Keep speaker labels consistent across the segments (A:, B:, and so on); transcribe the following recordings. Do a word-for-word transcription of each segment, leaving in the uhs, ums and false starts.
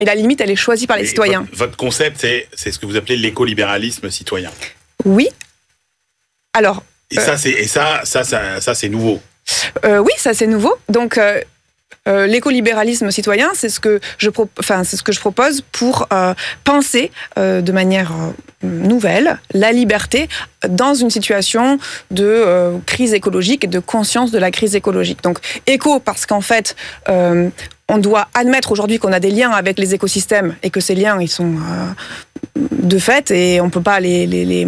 A: Et la limite, elle est choisie par les
B: Et
A: citoyens.
B: Votre, votre concept, c'est, c'est ce que vous appelez l'écolibéralisme citoyen.
A: Oui. Alors...
B: Et, euh, ça, c'est, et ça, ça, ça, ça, c'est nouveau.
A: Euh, oui, ça, c'est nouveau. Donc... Euh, Euh, l'écolibéralisme citoyen, c'est ce que je, pro- enfin, c'est ce que je propose pour euh, penser euh, de manière euh, nouvelle la liberté dans une situation de euh, crise écologique et de conscience de la crise écologique. Donc, éco, parce qu'en fait, euh, on doit admettre aujourd'hui qu'on a des liens avec les écosystèmes et que ces liens, ils sont euh, de fait et on ne peut pas les... les, les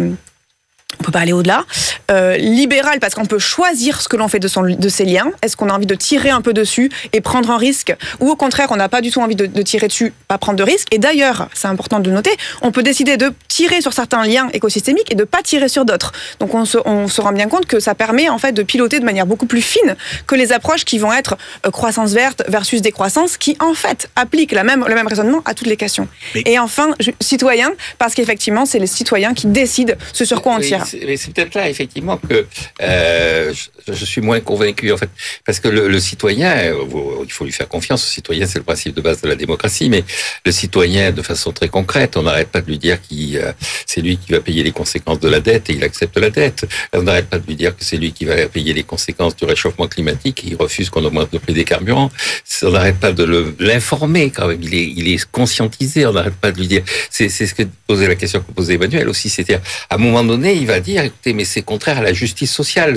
A: On peut pas aller au-delà. Euh, libéral, parce qu'on peut choisir ce que l'on fait de, son, de ces liens. Est-ce qu'on a envie de tirer un peu dessus et prendre un risque? Ou au contraire, on n'a pas du tout envie de, de tirer dessus, pas prendre de risque. Et d'ailleurs, c'est important de le noter, on peut décider de tirer sur certains liens écosystémiques et de pas tirer sur d'autres. Donc on se, on se rend bien compte que ça permet en fait de piloter de manière beaucoup plus fine que les approches qui vont être euh, croissance verte versus décroissance, qui en fait appliquent la même, le même raisonnement à toutes les questions. Mais... Et enfin, je, citoyen, parce qu'effectivement, c'est les citoyens qui décident ce sur quoi on tire.
C: C'est, mais c'est peut-être là, effectivement, que euh, je, je suis moins convaincu, en fait. Parce que le, le citoyen, il faut lui faire confiance. Le citoyen, c'est le principe de base de la démocratie. Mais le citoyen, de façon très concrète, on n'arrête pas de lui dire que euh, c'est lui qui va payer les conséquences de la dette et il accepte la dette. On n'arrête pas de lui dire que c'est lui qui va payer les conséquences du réchauffement climatique et il refuse qu'on augmente le prix des carburants. On n'arrête pas de le, l'informer, quand même. Il est, il est conscientisé. On n'arrête pas de lui dire... C'est, c'est ce que posait la question que posait Emmanuel aussi. C'est-à-dire, à un moment donné, il va dire, écoutez, mais c'est contraire à la justice sociale.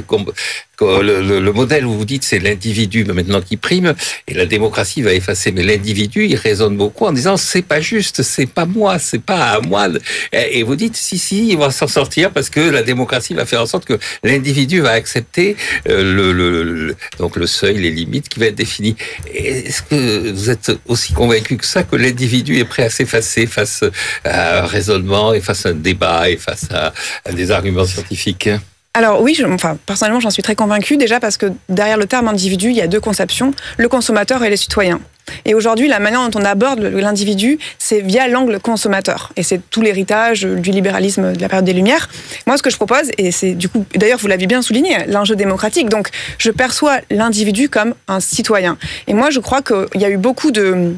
C: Le, le, le modèle où vous dites c'est l'individu maintenant qui prime et la démocratie va effacer, mais l'individu, il raisonne beaucoup en disant c'est pas juste, c'est pas moi, c'est pas à moi. Et vous dites si, si, il va s'en sortir parce que la démocratie va faire en sorte que l'individu va accepter le, le, le, donc le seuil, les limites qui va être définies. Est-ce que vous êtes aussi convaincu que ça, que l'individu est prêt à s'effacer face à un raisonnement et face à un débat et face à, à des arguments scientifiques?
A: Alors oui, je, enfin, personnellement, j'en suis très convaincue, déjà parce que derrière le terme individu, il y a deux conceptions, le consommateur et les citoyens. Et aujourd'hui, la manière dont on aborde l'individu, c'est via l'angle consommateur. Et c'est tout l'héritage du libéralisme de la période des Lumières. Moi, ce que je propose, et c'est du coup, d'ailleurs, vous l'avez bien souligné, l'enjeu démocratique. Donc, je perçois l'individu comme un citoyen. Et moi, je crois qu'il y a eu beaucoup de...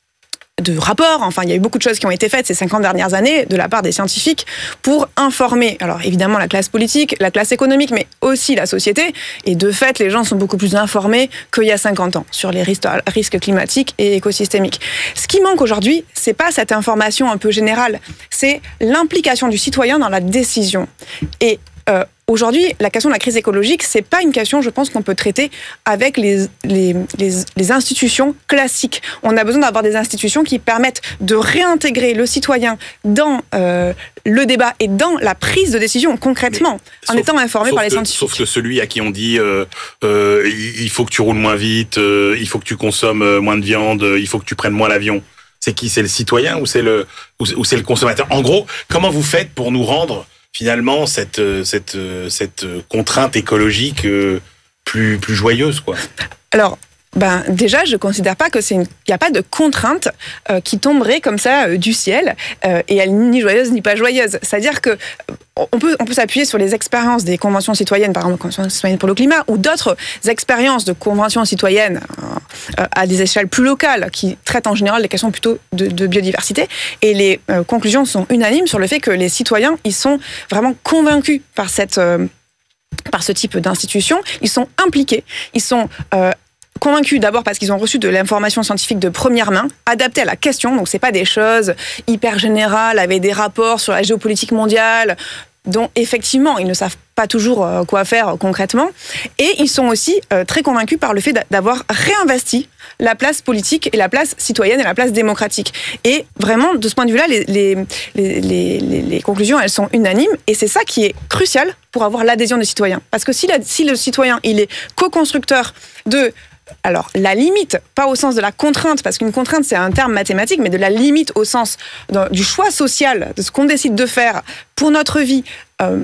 A: de rapports, enfin il y a eu beaucoup de choses qui ont été faites ces cinquante dernières années de la part des scientifiques pour informer, alors évidemment la classe politique, la classe économique, mais aussi la société, et de fait les gens sont beaucoup plus informés qu'il y a cinquante ans sur les risques, risques climatiques et écosystémiques. Ce qui manque aujourd'hui, c'est pas cette information un peu générale, c'est l'implication du citoyen dans la décision. Et euh, aujourd'hui, la question de la crise écologique, c'est pas une question, je pense, qu'on peut traiter avec les, les, les, les institutions classiques. On a besoin d'avoir des institutions qui permettent de réintégrer le citoyen dans euh, le débat et dans la prise de décision concrètement, mais, en sauf, étant informé par les
B: que,
A: scientifiques.
B: Sauf que celui à qui on dit euh, euh, il faut que tu roules moins vite, euh, il faut que tu consommes moins de viande, il faut que tu prennes moins l'avion. C'est qui? C'est le citoyen ou c'est le, ou, ou c'est le consommateur? En gros, comment vous faites pour nous rendre finalement cette cette cette contrainte écologique plus plus joyeuse, quoi?
A: Alors, ben déjà, je considère pas que c'est une, il y a pas de contrainte euh, qui tomberait comme ça euh, du ciel euh, et elle n'est ni joyeuse ni pas joyeuse. C'est-à-dire que on peut on peut s'appuyer sur les expériences des conventions citoyennes, par exemple, convention citoyenne pour le climat, ou d'autres expériences de conventions citoyennes euh, à des échelles plus locales qui traitent en général des questions plutôt de, de biodiversité. Et les euh, conclusions sont unanimes sur le fait que les citoyens, ils sont vraiment convaincus par cette euh, par ce type d'institution. Ils sont impliqués. Ils sont euh, convaincus d'abord parce qu'ils ont reçu de l'information scientifique de première main, adaptée à la question, donc c'est pas des choses hyper générales avec des rapports sur la géopolitique mondiale dont effectivement ils ne savent pas toujours quoi faire concrètement, et ils sont aussi euh, très convaincus par le fait d'avoir réinvesti la place politique et la place citoyenne et la place démocratique. Et vraiment, de ce point de vue-là, les, les, les, les, les conclusions, elles sont unanimes, et c'est ça qui est crucial pour avoir l'adhésion des citoyens. Parce que si, la, si le citoyen, il est co-constructeur de... Alors, la limite, pas au sens de la contrainte, parce qu'une contrainte, c'est un terme mathématique, mais de la limite au sens de, du choix social, de ce qu'on décide de faire pour notre vie, euh,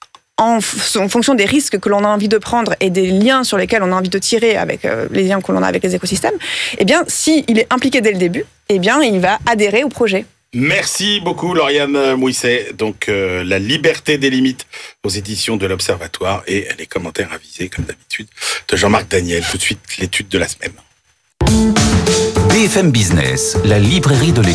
A: en, f- en fonction des risques que l'on a envie de prendre et des liens sur lesquels on a envie de tirer avec euh, les liens que l'on a avec les écosystèmes, eh bien, s'il est impliqué dès le début, eh bien, il va adhérer au projet.
B: Merci beaucoup, Lauriane Mouisset. Donc, euh, La liberté des limites aux éditions de l'Observatoire et les commentaires avisés, comme d'habitude, de Jean-Marc Daniel. Tout de suite, l'étude de la semaine.
D: B F M Business, la librairie de l'économie.